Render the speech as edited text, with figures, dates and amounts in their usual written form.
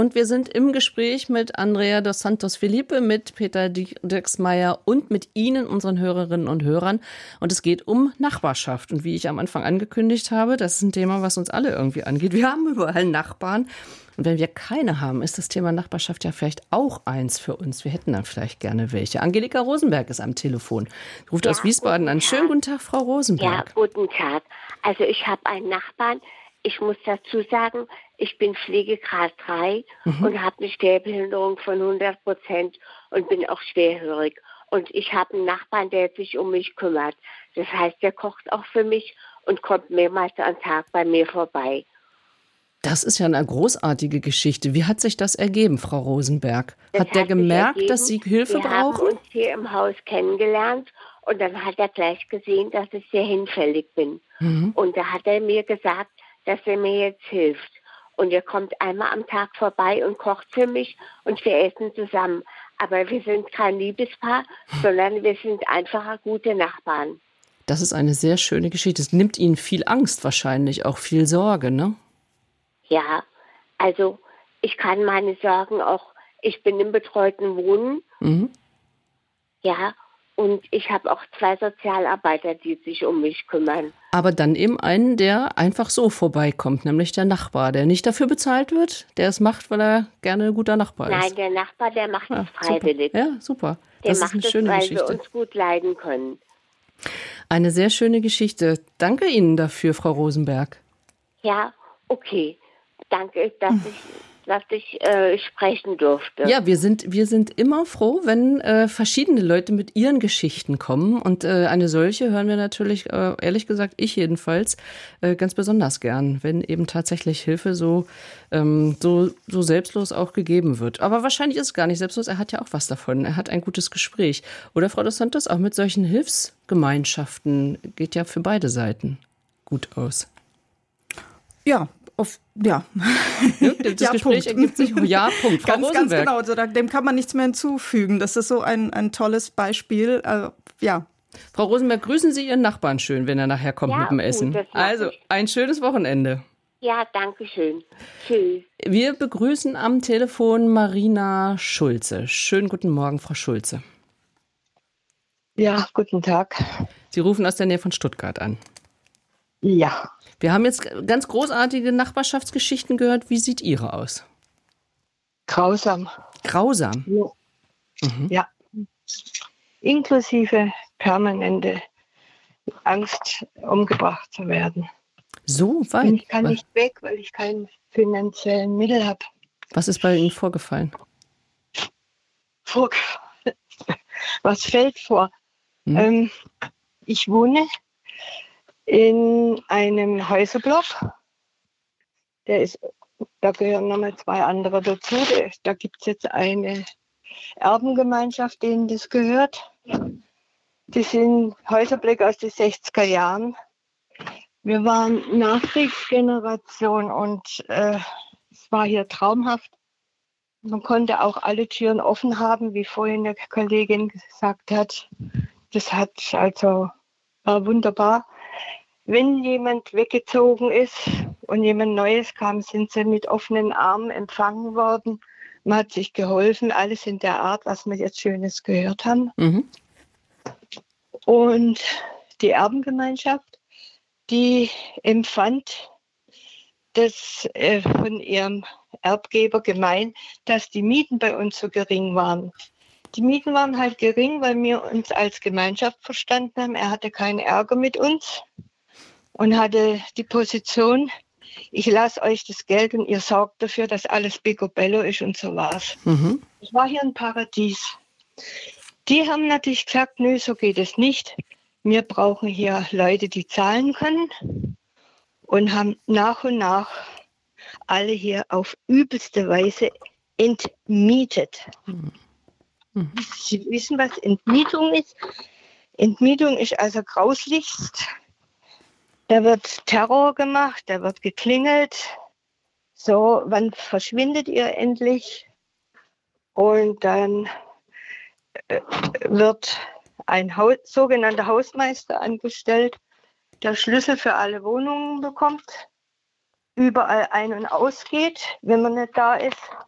und wir sind im Gespräch mit Andrea dos Santos Felipe, mit Peter Dirksmeier und mit Ihnen, unseren Hörerinnen und Hörern. Und es geht um Nachbarschaft. Und wie ich am Anfang angekündigt habe, das ist ein Thema, was uns alle irgendwie angeht. Wir haben überall Nachbarn. Und wenn wir keine haben, ist das Thema Nachbarschaft ja vielleicht auch eins für uns. Wir hätten dann vielleicht gerne welche. Angelika Rosenberg ist am Telefon. Ruft aus Wiesbaden an. Schönen guten Tag, Frau Rosenberg. Ja, guten Tag. Also ich habe einen Nachbarn. Ich muss dazu sagen, ich bin Pflegegrad 3 und habe eine Schwerbehinderung von 100% und bin auch schwerhörig. Und ich habe einen Nachbarn, der sich um mich kümmert. Das heißt, der kocht auch für mich und kommt mehrmals am Tag bei mir vorbei. Das ist ja eine großartige Geschichte. Wie hat sich das ergeben, Frau Rosenberg? Hat der gemerkt, dass Sie Hilfe brauchen? Wir haben uns hier im Haus kennengelernt und dann hat er gleich gesehen, dass ich sehr hinfällig bin. Und da hat er mir gesagt, dass er mir jetzt hilft. Und er kommt einmal am Tag vorbei und kocht für mich und wir essen zusammen. Aber wir sind kein Liebespaar, sondern wir sind einfach gute Nachbarn. Das ist eine sehr schöne Geschichte. Es nimmt Ihnen viel Angst wahrscheinlich, auch viel Sorge, ne? Ja, also ich kann meine Sorgen auch, ich bin im betreuten Wohnen. Ja, und ich habe auch 2 Sozialarbeiter, die sich um mich kümmern. Aber dann eben einen, der einfach so vorbeikommt, nämlich der Nachbar, der nicht dafür bezahlt wird, der es macht, weil er gerne ein guter Nachbar ist. Nein, der Nachbar, der macht es freiwillig. Super. Ja, super. Der Das macht ist eine es, schöne weil Geschichte. wir uns gut leiden können. Eine sehr schöne Geschichte. Danke Ihnen dafür, Frau Rosenberg. Ja, okay. Danke, dass ich sprechen durfte. Ja, wir sind immer froh, wenn verschiedene Leute mit ihren Geschichten kommen. Und eine solche hören wir natürlich, ehrlich gesagt, ich jedenfalls, ganz besonders gern, wenn eben tatsächlich Hilfe so selbstlos auch gegeben wird. Aber wahrscheinlich ist es gar nicht selbstlos. Er hat ja auch was davon. Er hat ein gutes Gespräch. Oder, Frau dos Santos, auch mit solchen Hilfsgemeinschaften geht ja für beide Seiten gut aus. Ja. Ja. Das Gespräch ergibt sich. Ja, Punkt. Frau Ganz genau. Also dem kann man nichts mehr hinzufügen. Das ist so ein tolles Beispiel. Ja. Frau Rosenberg, grüßen Sie Ihren Nachbarn schön, wenn er nachher kommt mit dem Essen. Also, ein schönes Wochenende. Ja, danke schön. Tschüss. Wir begrüßen am Telefon Marina Schulze. Schönen guten Morgen, Frau Schulze. Ja, guten Tag. Sie rufen aus der Nähe von Stuttgart an. Ja. Wir haben jetzt ganz großartige Nachbarschaftsgeschichten gehört. Wie sieht Ihre aus? Grausam. Grausam? Ja. Ja. Inklusive permanente Angst, umgebracht zu werden. So weit? Und ich kann nicht weg, weil ich keine finanziellen Mittel habe. Was ist bei Ihnen vorgefallen? Was fällt vor? Ich wohne in einem Häuserblock. Da gehören nochmal 2 andere dazu. Da gibt es jetzt eine Erbengemeinschaft, denen das gehört. Die sind Häuserblöcke aus den 60er Jahren. Wir waren Nachkriegsgeneration und es war hier traumhaft. Man konnte auch alle Türen offen haben, wie vorhin eine Kollegin gesagt hat. War wunderbar. Wenn jemand weggezogen ist und jemand Neues kam, sind sie mit offenen Armen empfangen worden. Man hat sich geholfen, alles in der Art, was wir jetzt Schönes gehört haben. Und die Erbengemeinschaft, die empfand das von ihrem Erbgeber gemein, dass die Mieten bei uns so gering waren. Die Mieten waren halt gering, weil wir uns als Gemeinschaft verstanden haben. Er hatte keinen Ärger mit uns und hatte die Position, ich lasse euch das Geld und ihr sorgt dafür, dass alles picobello ist und so war's. Es war hier ein Paradies. Die haben natürlich gesagt, nö, so geht es nicht. Wir brauchen hier Leute, die zahlen können und haben nach und nach alle hier auf übelste Weise entmietet. Sie wissen, was Entmietung ist? Entmietung ist also grauslichst. Da wird Terror gemacht, da wird geklingelt. So, wann verschwindet ihr endlich? Und dann wird ein sogenannter Hausmeister angestellt, der Schlüssel für alle Wohnungen bekommt, überall ein- und ausgeht, wenn man nicht da ist.